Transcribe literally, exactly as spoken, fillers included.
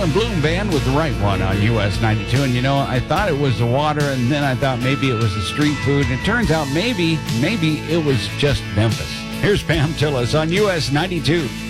and Bloom Band with The Right One on U S ninety-two. And, you know, I thought it was the water, and then I thought maybe it was the street food. And it turns out maybe, maybe it was just Memphis. Here's Pam Tillis on U S ninety-two.